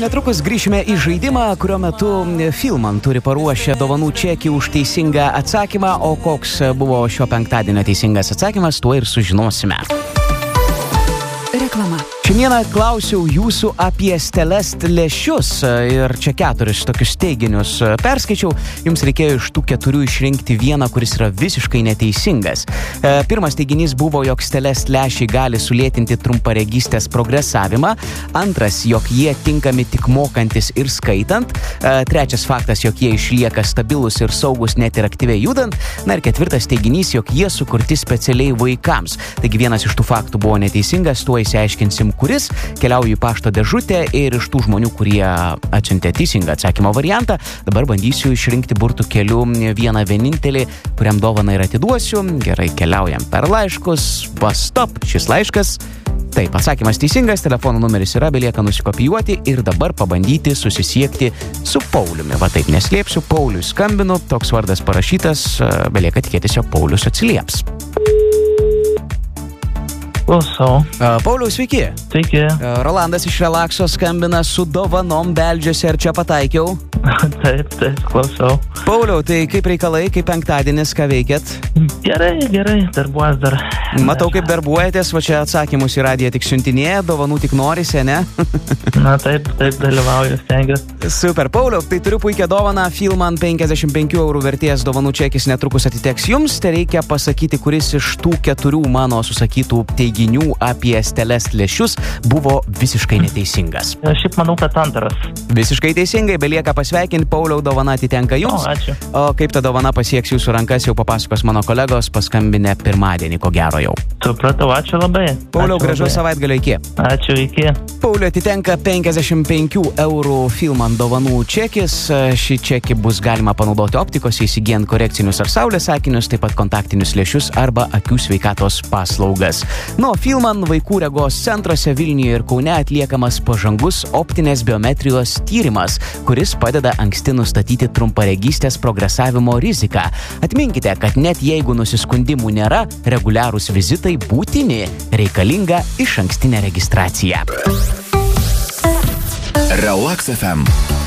netrukus grįšime į žaidimą, kurio metu Filman turi paruošę dovanų čekį už teisingą atsakymą, o koks buvo šio penktadienio teisingas atsakymas, tuo ir sužinosime. Reklama. Šiandieną klausiau jūsų apie Stelest lęšius ir čia 4 tokius teiginius perskaičiau. Jums reikėjo iš tų 4 išrinkti vieną, kuris yra visiškai neteisingas. Pirmas teiginys buvo, jog Stelest lęšiai gali sulėtinti trumparegystės progresavimą. Antras, jog jie tinkami tik mokantis ir skaitant. Trečias faktas, jog jie išlieka stabilus ir saugus net ir aktyviai judant. Na ir 4 teiginys, jog jie sukurti specialiai vaikams. Taigi vienas iš tų faktų buvo neteisingas, tuo įsiaiškinsim kuris, keliauju į pašto dėžutę ir iš tų žmonių, kurie atsiuntė teisingą atsakymo variantą, dabar bandysiu išrinkti burtų keliu vieną vienintelį, kuriam dovaną ir atiduosiu. Gerai, keliaujam per laiškus. Stop, šis laiškas. Taip, atsakymas teisingas, telefono numeris yra, belieka nusikopijuoti ir dabar pabandyti susisiekti su Pauliumi. Va taip, neslėpsiu, Pauliui skambinu, toks vardas parašytas, belieka tikėtis, jog Paulius atsilieps. Klausau. Pauliau, sveiki. Sveiki. Rolandas iš Relakso skambina, su dovanom beldžiuosi, ar čia pataikiau? Taip, klausau. Pauliau, tai kaip reikalai, kaip penktadienis, ką veikėt? Gerai, darbuojas dar. Matau, kaip darbuojatės, va čia atsakymus į radiją tik siuntinėja, dovanų tik norisi, ne? Na taip, stengiuosi. Super, Pauliau, tai turiu puikią dovaną, Filman 55 € vertės dovanų čekis netrukus atiteks jums, tai reikia pasakyti, kuris iš tų 4 mano susakytų teiginių apie Stelest lęšius buvo visiškai neteisingas. Šiaip manau, kad antras. Visiškai teisingai, belieka pasveikinti, Pauliau, dovana atitenka jums. Ačiū. O kaip ta dovana pasieks jūsų rankas, jau papasakos mano kolegos, paskambinę pirmadienį, ko gero jau. Supratau, ačiū labai. Pauliau, gražaus savaitgalio, iki. Ačiū, iki. Pauliau atitenka 55 € Filman dovanų čekis. Šį čekį bus galima panaudoti optikos, įsigijant korekcinius ar saulės akinius, taip pat kontaktinius lęšius arba akių sveikatos paslaugas. Nuo Filman vaikų regos centruose Vilniuje ir Kaune atliekamas pažangus optinės biometrijos tyrimas, kuris padeda anksti nustatyti trumparegystės progresavimo riziką. Atminkite, kad net jeigu nusiskundimų nėra, reguliarūs vizitai būtini, reikalinga išankstinė registracija. Relax FM.